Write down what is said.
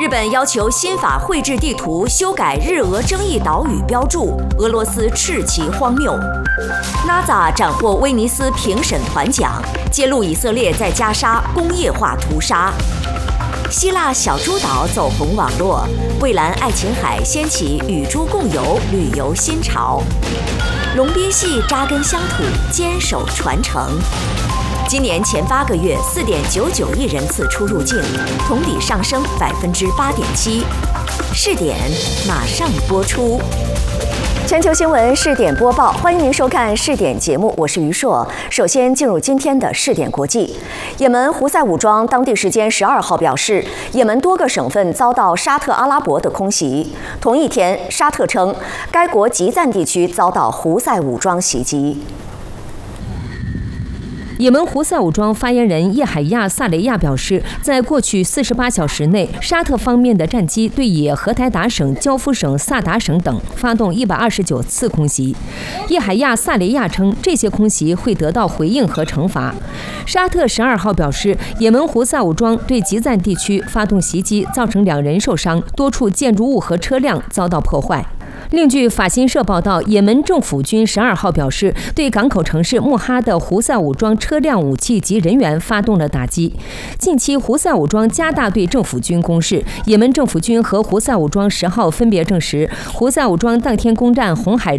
日本要求新法绘制地图修改日俄争议岛屿标注，俄罗斯斥其荒谬。NASA 斩获威尼斯评审团奖，揭露以色列在加沙工业化屠杀。希腊小猪岛走红网络，蔚蓝爱琴海掀起与猪共游旅游新潮。龙边系扎根乡土，坚守传承。今年前8个月，4.99亿人次出入境，同比上升8.7%。试点马上播出。全球新闻试点播报，欢迎您收看试点节目，我是于硕。首先进入今天的试点国际。也门胡塞武装当地时间12号表示，也门多个省份遭到沙特阿拉伯的空袭。同一天，沙特称该国吉赞地区遭到胡塞武装袭击。 也门胡塞武装发言人叶海亚·萨雷亚表示，在过去48小时内，沙特方面的战机对也荷台达省、焦夫省、萨达省等发动129次空袭。叶海亚·萨雷亚称，这些空袭会得到回应和惩罚。沙特12号表示，也门胡塞武装对吉赞地区发动袭击，造成2人受伤，多处建筑物和车辆遭到破坏。另据法新社报道，也门政府军12号表示，对港口城市穆哈的胡塞武装车辆、武器及人员发动了打击。近期，胡塞武装加大对政府军攻势。也门政府军和胡塞武装10号分别证实，胡塞武装当天攻占红海